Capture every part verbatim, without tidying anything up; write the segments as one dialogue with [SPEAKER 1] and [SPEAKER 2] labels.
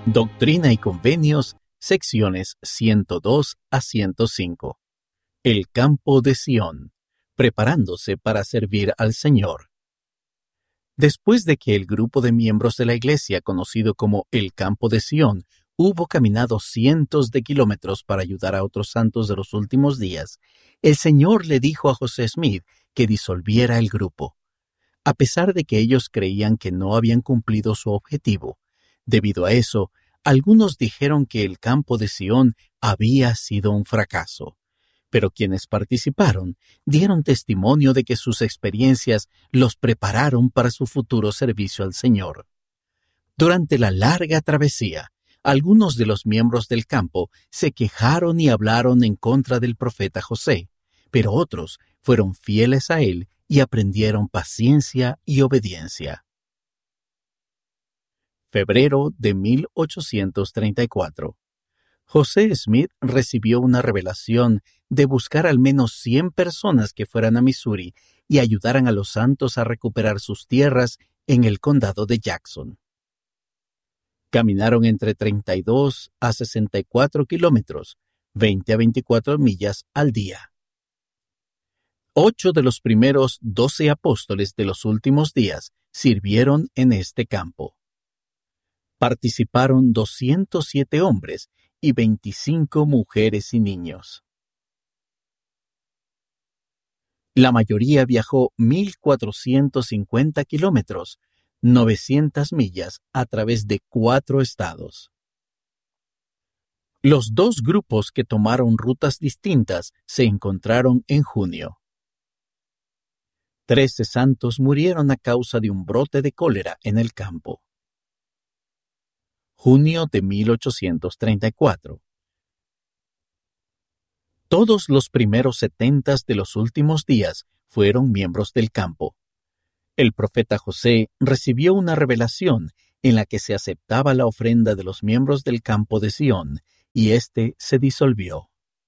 [SPEAKER 1] Doctrina y Convenios, secciones ciento dos a ciento cinco. El campo de Sión, preparándose para servir al Señor. Después de que el grupo de miembros de la iglesia, conocido como el campo de Sión, hubo caminado cientos de kilómetros para ayudar a otros santos de los últimos días, el Señor le dijo a José Smith que disolviera el grupo. A pesar de que ellos creían que no habían cumplido su objetivo, debido a eso, algunos dijeron que el campo de Sión había sido un fracaso. Pero quienes participaron dieron testimonio de que sus experiencias los prepararon para su futuro servicio al Señor. Durante la larga travesía, algunos de los miembros del campo se quejaron y hablaron en contra del profeta José, pero otros fueron fieles a él y aprendieron paciencia y obediencia. Febrero de mil ochocientos treinta y cuatro. José Smith recibió una revelación de buscar al menos cien personas que fueran a Missouri y ayudaran a los santos a recuperar sus tierras en el condado de Jackson. Caminaron entre treinta y dos a sesenta y cuatro kilómetros, veinte a veinticuatro millas al día. Ocho de los primeros doce apóstoles de los últimos días sirvieron en este campo. Participaron doscientos siete hombres y veinticinco mujeres y niños. La mayoría viajó mil cuatrocientos cincuenta kilómetros, novecientas millas a través de cuatro estados. Los dos grupos que tomaron rutas distintas se encontraron en junio. Trece santos murieron a causa de un brote de cólera en el campo. Junio de mil ochocientos treinta y cuatro. Todos los primeros setentas de los últimos días fueron miembros del campo. El profeta José recibió una revelación en la que se aceptaba la ofrenda de los miembros del campo de Sión, y éste se disolvió.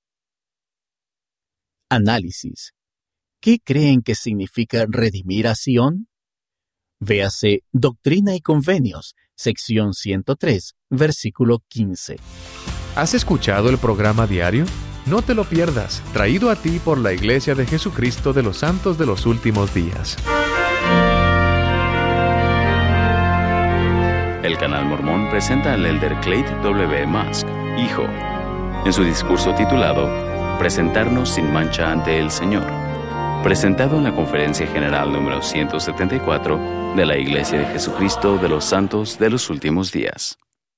[SPEAKER 1] Análisis. ¿Qué creen que significa redimir a Sión? Véase Doctrina y Convenios, sección ciento tres, versículo quince.
[SPEAKER 2] ¿Has escuchado el programa diario? No te lo pierdas, traído a ti por la Iglesia de Jesucristo de los Santos de los Últimos Días.
[SPEAKER 3] El Canal Mormón presenta al elder Clayton W. Musk, hijo, en su discurso titulado Presentarnos sin mancha ante el Señor, presentado en la Conferencia General número ciento setenta y cuatro de la Iglesia de Jesucristo de los Santos de los Últimos Días.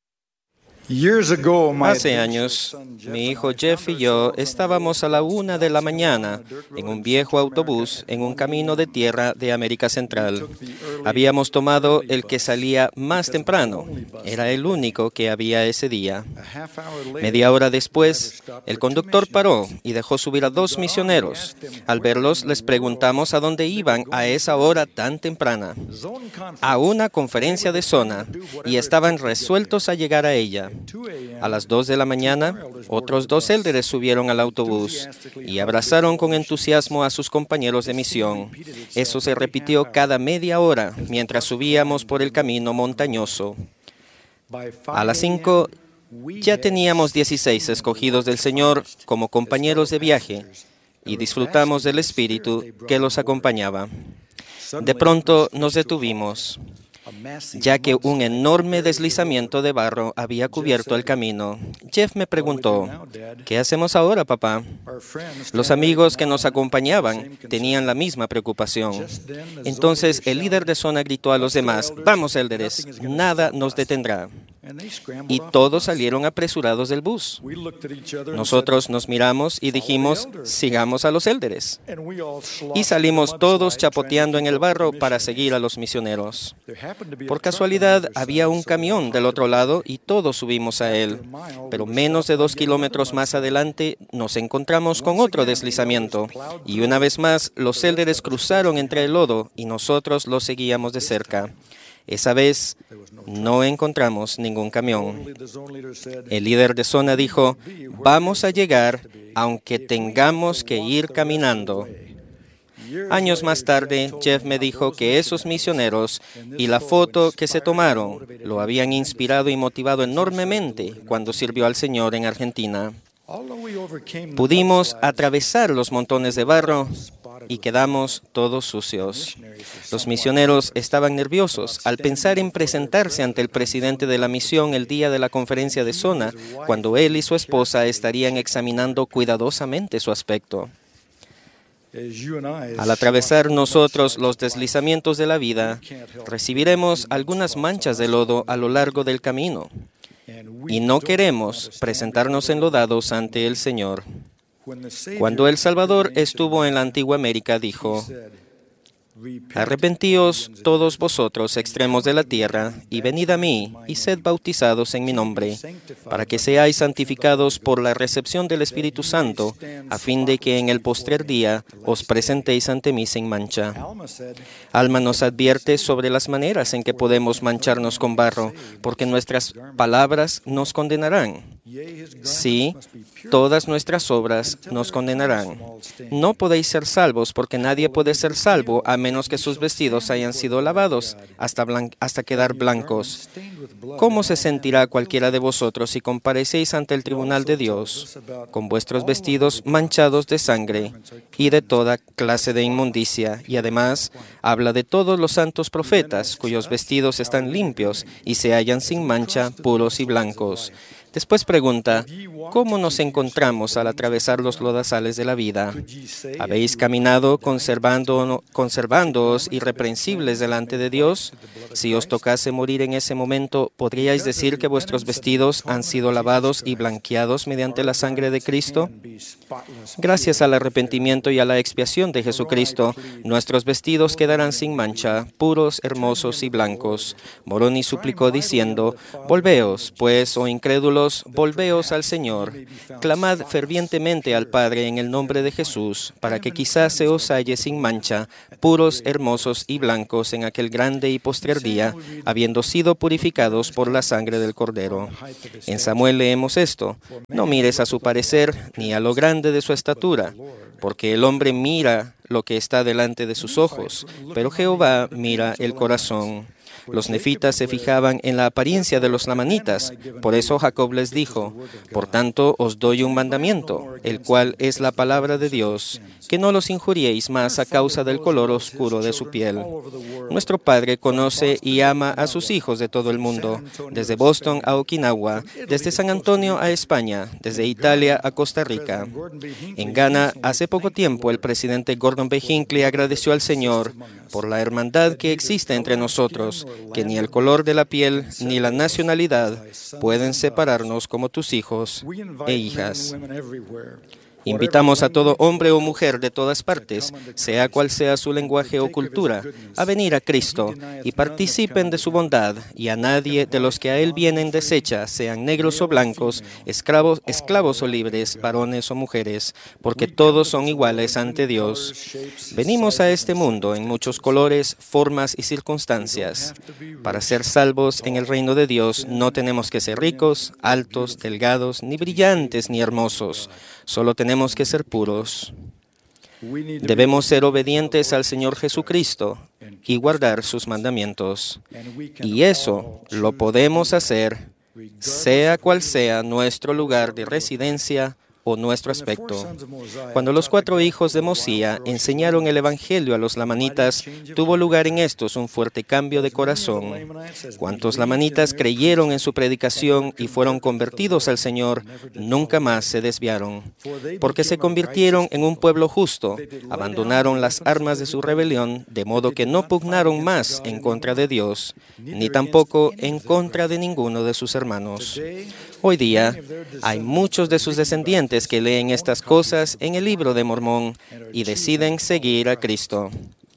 [SPEAKER 4] Hace años, mi hijo Jeff y yo estábamos a la una de la mañana en un viejo autobús en un camino de tierra de América Central. Habíamos tomado el que salía más temprano. Era el único que había ese día. Media hora después, el conductor paró y dejó subir a dos misioneros. Al verlos, les preguntamos a dónde iban a esa hora tan temprana. A una conferencia de zona, y estaban resueltos a llegar a ella. A las dos de la mañana, otros dos élderes subieron al autobús y abrazaron con entusiasmo a sus compañeros de misión. Eso se repitió cada media hora mientras subíamos por el camino montañoso. A las cinco, ya teníamos dieciséis escogidos del Señor como compañeros de viaje y disfrutamos del espíritu que los acompañaba. De pronto nos detuvimos, ya que un enorme deslizamiento de barro había cubierto el camino. Jeff me preguntó, ¿qué hacemos ahora, papá? Los amigos que nos acompañaban tenían la misma preocupación. Entonces el líder de zona gritó a los demás, «Vamos, élderes, nada nos detendrá». Y todos salieron apresurados del bus. Nosotros nos miramos y dijimos, sigamos a los élderes. Y salimos todos chapoteando en el barro para seguir a los misioneros. Por casualidad, había un camión del otro lado y todos subimos a él. Pero menos de dos kilómetros más adelante nos encontramos con otro deslizamiento. Y una vez más, los élderes cruzaron entre el lodo y nosotros los seguíamos de cerca. Esa vez no encontramos ningún camión. El líder de zona dijo, vamos a llegar aunque tengamos que ir caminando. Años más tarde, Jeff me dijo que esos misioneros y la foto que se tomaron lo habían inspirado y motivado enormemente cuando sirvió al Señor en Argentina. Pudimos atravesar los montones de barro y quedamos todos sucios. Los misioneros estaban nerviosos al pensar en presentarse ante el presidente de la misión el día de la conferencia de zona, cuando él y su esposa estarían examinando cuidadosamente su aspecto. Al atravesar nosotros los deslizamientos de la vida, recibiremos algunas manchas de lodo a lo largo del camino. Y no queremos presentarnos enlodados ante el Señor. Cuando el Salvador estuvo en la antigua América, dijo: Arrepentíos todos vosotros extremos de la tierra, y venid a mí, y sed bautizados en mi nombre, para que seáis santificados por la recepción del Espíritu Santo, a fin de que en el postrer día os presentéis ante mí sin mancha. Alma nos advierte sobre las maneras en que podemos mancharnos con barro, porque nuestras palabras nos condenarán. Sí, todas nuestras obras nos condenarán. No podéis ser salvos, porque nadie puede ser salvo a menos que sus vestidos hayan sido lavados hasta, blan- hasta quedar blancos. ¿Cómo se sentirá cualquiera de vosotros si comparecéis ante el tribunal de Dios con vuestros vestidos manchados de sangre y de toda clase de inmundicia? Y además habla de todos los santos profetas cuyos vestidos están limpios y se hallan sin mancha, puros y blancos. Después pregunta: ¿cómo nos encontramos al atravesar los lodazales de la vida? ¿Habéis caminado conservando, conservándoos irreprensibles delante de Dios? Si os tocase morir en ese momento, ¿podríais decir que vuestros vestidos han sido lavados y blanqueados mediante la sangre de Cristo? Gracias al arrepentimiento y a la expiación de Jesucristo, nuestros vestidos quedarán sin mancha, puros, hermosos y blancos. Moroni suplicó diciendo: Volveos, pues, oh incrédulos, volveos al Señor. Clamad fervientemente al Padre en el nombre de Jesús, para que quizás se os halle sin mancha, puros, hermosos y blancos en aquel grande y postrer día, habiendo sido purificados por la sangre del Cordero. En Samuel leemos esto: No mires a su parecer, ni a lo grande de su estatura, porque el hombre mira lo que está delante de sus ojos, pero Jehová mira el corazón. Los nefitas se fijaban en la apariencia de los lamanitas. Por eso Jacob les dijo: Por tanto os doy un mandamiento, el cual es la palabra de Dios, que no los injuriéis más a causa del color oscuro de su piel. Nuestro Padre conoce y ama a sus hijos de todo el mundo, desde Boston a Okinawa, desde San Antonio a España, desde Italia a Costa Rica. En Ghana, hace poco tiempo, el presidente Gordon B. Hinckley agradeció al Señor por la hermandad que existe entre nosotros, que ni el color de la piel ni la nacionalidad pueden separarnos como tus hijos e hijas. Invitamos a todo hombre o mujer de todas partes, sea cual sea su lenguaje o cultura, a venir a Cristo y participen de su bondad, y a nadie de los que a Él vienen desecha, sean negros o blancos, esclavos, esclavos o libres, varones o mujeres, porque todos son iguales ante Dios. Venimos a este mundo en muchos colores, formas y circunstancias. Para ser salvos en el reino de Dios no tenemos que ser ricos, altos, delgados, ni brillantes, ni hermosos. Solo tenemos que ser puros. Debemos ser obedientes al Señor Jesucristo y guardar sus mandamientos. Y eso lo podemos hacer, sea cual sea nuestro lugar de residencia o nuestro aspecto. Cuando los cuatro hijos de Mosía enseñaron el Evangelio a los lamanitas, tuvo lugar en estos un fuerte cambio de corazón. Cuantos lamanitas creyeron en su predicación y fueron convertidos al Señor, nunca más se desviaron, porque se convirtieron en un pueblo justo, abandonaron las armas de su rebelión, de modo que no pugnaron más en contra de Dios, ni tampoco en contra de ninguno de sus hermanos. Hoy día hay muchos de sus descendientes que leen estas cosas en el libro de Mormón y deciden seguir a Cristo.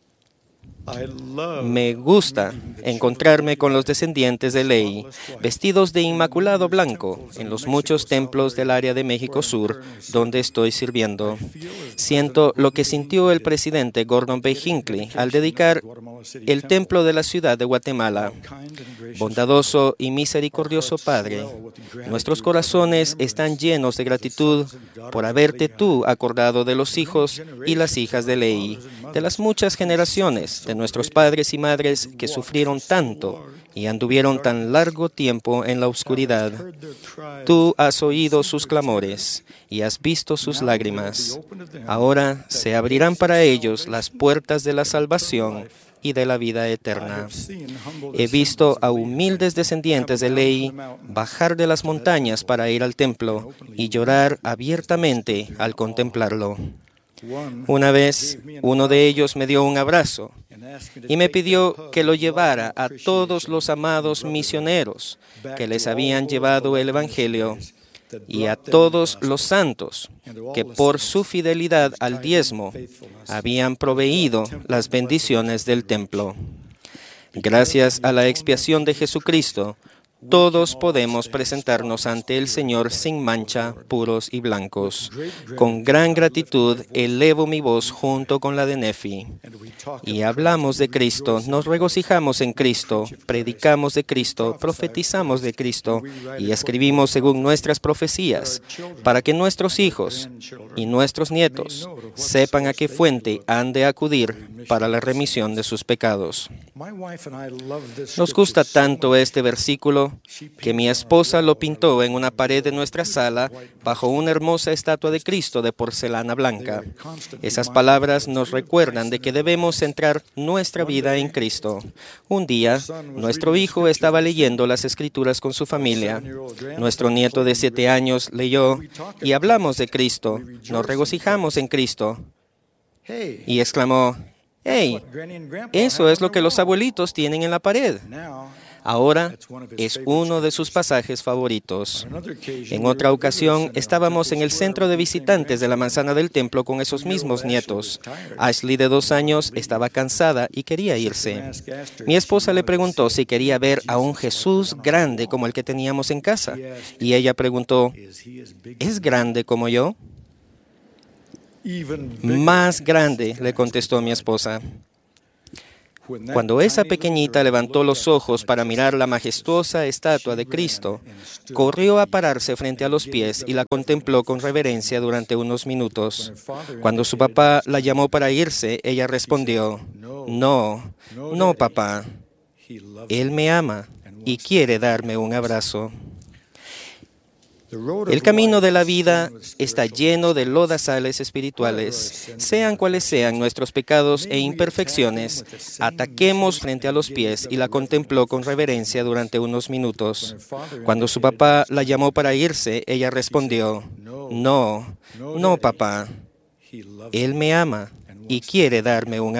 [SPEAKER 4] Me gusta encontrarme con los descendientes de Lehi, vestidos de inmaculado blanco, en los muchos templos del área de México Sur, donde estoy sirviendo. Siento lo que sintió el presidente Gordon B. Hinckley al dedicar el templo de la ciudad de Guatemala. Bondadoso y misericordioso Padre, nuestros corazones están llenos de gratitud por haberte tú acordado de los hijos y las hijas de Lehi de las muchas generaciones de nuestros padres y madres que sufrieron tanto y anduvieron tan largo tiempo en la oscuridad. Tú has oído sus clamores y has visto sus lágrimas. Ahora se abrirán para ellos las puertas de la salvación y de la vida eterna. He visto a humildes descendientes de Lehi bajar de las montañas para ir al templo y llorar abiertamente al contemplarlo. Una vez, uno de ellos me dio un abrazo y me pidió que lo llevara a todos los amados misioneros que les habían llevado el Evangelio y a todos los santos que por su fidelidad al diezmo habían proveído las bendiciones del templo. Gracias a la expiación de Jesucristo, todos podemos presentarnos ante el Señor sin mancha, puros y blancos. Con gran gratitud elevo mi voz junto con la de Nefi. Y hablamos de Cristo, nos regocijamos en Cristo, predicamos de Cristo, profetizamos de Cristo y escribimos según nuestras profecías, para que nuestros hijos y nuestros nietos sepan a qué fuente han de acudir para la remisión de sus pecados. Nos gusta tanto este versículo que mi esposa lo pintó en una pared de nuestra sala bajo una hermosa estatua de Cristo de porcelana blanca. Esas palabras nos recuerdan de que debemos centrar nuestra vida en Cristo. Un día, nuestro hijo estaba leyendo las Escrituras con su familia. Nuestro nieto de siete años leyó y hablamos de Cristo. Nos regocijamos en Cristo. Y exclamó: ¡Hey! Eso es lo que los abuelitos tienen en la pared. Ahora es uno de sus pasajes favoritos. En otra ocasión, estábamos en el centro de visitantes de la manzana del templo con esos mismos nietos. Ashley, de dos años, estaba cansada y quería irse. Mi esposa le preguntó si quería ver a un Jesús grande como el que teníamos en casa. Y ella preguntó: ¿es grande como yo? Más grande, le contestó mi esposa. Cuando esa pequeñita levantó los ojos para mirar la majestuosa estatua de Cristo, corrió a pararse frente a los pies y la contempló con reverencia durante unos minutos. Cuando su papá la llamó para irse, ella respondió: No, no, papá. Él me ama y quiere darme un abrazo. El camino de la vida está lleno de lodazales espirituales. Sean cuales sean nuestros pecados e imperfecciones, ataquemos frente a los pies y la contempló con reverencia durante unos minutos. Cuando su papá la llamó para irse, ella respondió: No, no, papá. Él me ama y quiere darme un